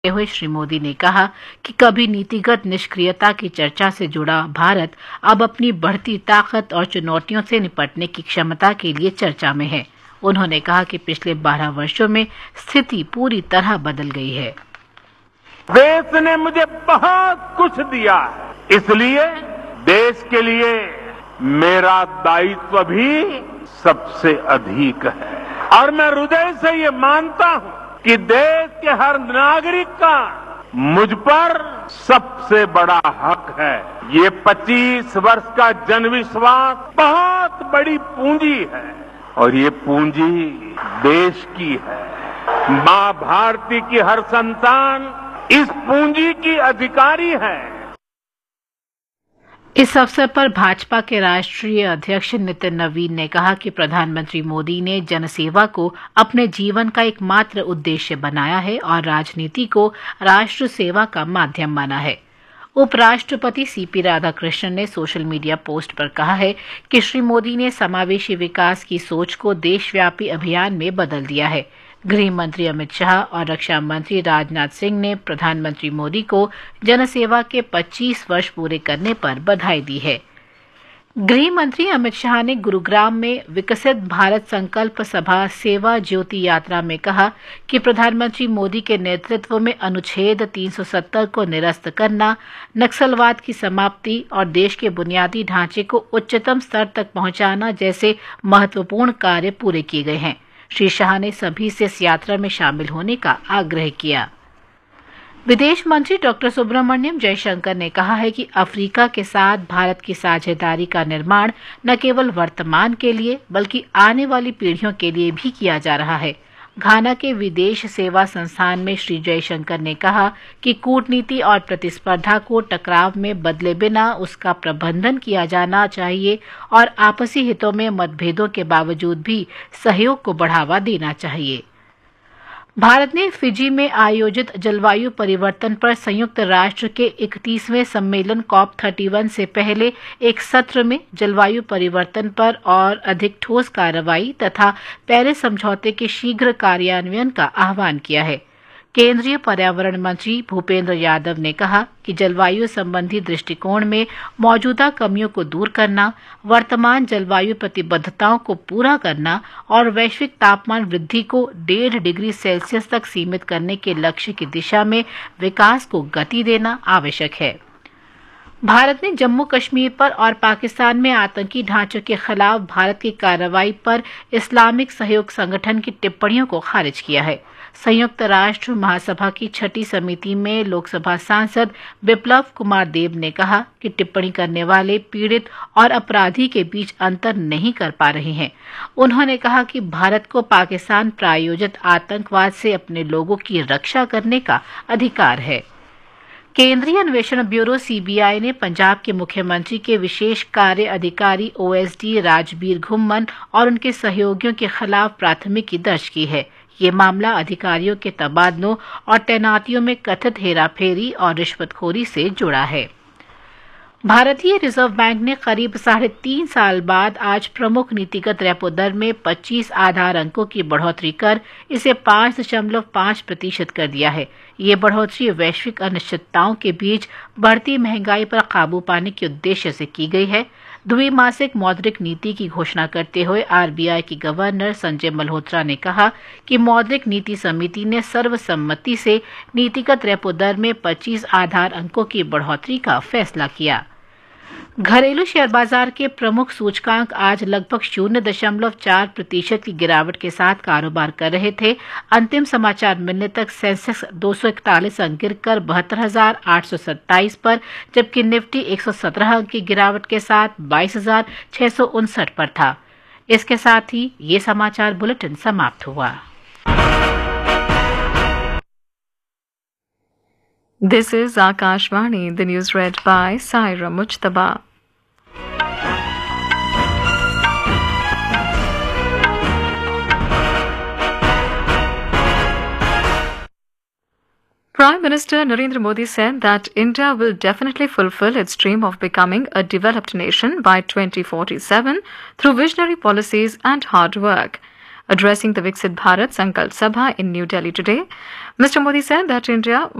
हुए श्री मोदी ने कहा कि कभी नीतिगत निष्क्रियता की चर्चा से जुड़ा भारत अब अपनी बढ़ती ताकत और चुनौतियों से निपटने की क्षमता के लिए चर्चा में है। उन्होंने कहा कि पिछले 12 वर्षों में स्थिति पूरी तरह बदल गई है। देश ने मुझे बहुत कुछ दिया है, इसलिए देश के लिए मेरा दायित्व भी सबसे अधिक है और मैं हृदय से ये मानता हूं कि देश के हर नागरिक का मुझ पर सबसे बड़ा हक है। ये 25 वर्ष का जनविश्वास बहुत बड़ी पूंजी है और ये पूंजी देश की है। मां भारती की हर संतान इस पूंजी की अधिकारी है। इस अवसर पर भाजपा के राष्ट्रीय अध्यक्ष नितिन नवीन ने कहा कि प्रधानमंत्री मोदी ने जनसेवा को अपने जीवन का एकमात्र उद्देश्य बनाया है और राजनीति को राष्ट्र सेवा का माध्यम माना है। उपराष्ट्रपति सीपी राधाकृष्णन ने सोशल मीडिया पोस्ट पर कहा है कि श्री मोदी ने समावेशी विकास की सोच को देशव्यापी अभियान में बदल दिया है। गृह मंत्री अमित शाह और रक्षा मंत्री राजनाथ सिंह ने प्रधानमंत्री मोदी को जनसेवा के 25 वर्ष पूरे करने पर बधाई दी है। गृह मंत्री अमित शाह ने गुरुग्राम में विकसित भारत संकल्प सभा सेवा ज्योति यात्रा में कहा कि प्रधानमंत्री मोदी के नेतृत्व में अनुच्छेद 370 को निरस्त करना, नक्सलवाद की समाप्ति और देश के बुनियादी ढांचे को उच्चतम स्तर तक पहुंचाना जैसे महत्वपूर्ण कार्य पूरे किए गए हैं। श्री शाह ने सभी से इस यात्रा में शामिल होने का आग्रह किया। विदेश मंत्री डॉक्टर सुब्रमण्यम जयशंकर ने कहा है कि अफ्रीका के साथ भारत की साझेदारी का निर्माण न केवल वर्तमान के लिए बल्कि आने वाली पीढ़ियों के लिए भी किया जा रहा है। घाना के विदेश सेवा संस्थान में श्री जयशंकर ने कहा कि कूटनीति और प्रतिस्पर्धा को टकराव में बदले बिना उसका प्रबंधन किया जाना चाहिए और आपसी हितों में मतभेदों के बावजूद भी सहयोग को बढ़ावा देना चाहिए। भारत ने फिजी में आयोजित जलवायु परिवर्तन पर संयुक्त राष्ट्र के 31वें सम्मेलन COP31 से पहले एक सत्र में जलवायु परिवर्तन पर और अधिक ठोस कार्रवाई तथा पेरिस समझौते के शीघ्र कार्यान्वयन का आह्वान किया है। केंद्रीय पर्यावरण मंत्री भूपेंद्र यादव ने कहा कि जलवायु संबंधी दृष्टिकोण में मौजूदा कमियों को दूर करना, वर्तमान जलवायु प्रतिबद्धताओं को पूरा करना और वैश्विक तापमान वृद्धि को 1.5 डिग्री सेल्सियस तक सीमित करने के लक्ष्य की दिशा में विकास को गति देना आवश्यक है। भारत ने जम्मू कश्मीर पर और पाकिस्तान में आतंकी ढांचों के खिलाफ भारत की कार्रवाई पर इस्लामिक सहयोग संगठन की टिप्पणियों को खारिज किया है। संयुक्त राष्ट्र महासभा की 6ठी समिति में लोकसभा सांसद बिप्लब कुमार देब ने कहा कि टिप्पणी करने वाले पीड़ित और अपराधी के बीच अंतर नहीं कर पा रहे हैं। उन्होंने कहा कि भारत को पाकिस्तान प्रायोजित आतंकवाद से अपने लोगों की रक्षा करने का अधिकार है। केंद्रीय अन्वेषण ब्यूरो सीबीआई ने पंजाब के मुख्यमंत्री के विशेष कार्य अधिकारी ओएसडी राजबीर घुम्मन और उनके सहयोगियों के खिलाफ प्राथमिकी दर्ज की है। ये मामला अधिकारियों के तबादलों और तैनातियों में कथित हेराफेरी और रिश्वतखोरी से जुड़ा है। भारतीय रिजर्व बैंक ने करीब 3.5 साल बाद आज प्रमुख नीतिगत रेपो दर में 25 आधार अंकों की बढ़ोतरी कर इसे 5.5% कर दिया है। ये बढ़ोतरी वैश्विक अनिश्चितताओं के बीच बढ़ती महंगाई पर काबू पाने के उद्देश्य से की गई है। द्विमासिक मौद्रिक नीति की घोषणा करते हुए आरबीआई की गवर्नर संजय मल्होत्रा ने कहा कि मौद्रिक नीति समिति ने सर्वसम्मति से नीतिगत रेपो दर में 25 आधार अंकों की बढ़ोतरी का फैसला किया। घरेलू शेयर बाजार के प्रमुख सूचकांक आज लगभग 0.4% की गिरावट के साथ कारोबार कर रहे थे। अंतिम समाचार मिलने तक सेंसेक्स 241 अंक गिरकर 72,827 पर, जबकि निफ्टी 117 अंक की गिरावट के साथ 22,659 पर था। इसके साथ ही ये समाचार बुलेटिन समाप्त हुआ। This is Akashvani, the news read by Saira Mujtaba. Prime Minister Narendra Modi said that India will definitely fulfill its dream of becoming a developed nation by 2047 through visionary policies and hard work. Addressing the Viksit Bharat Sankalp Sabha in New Delhi today, Mr. Modi said that India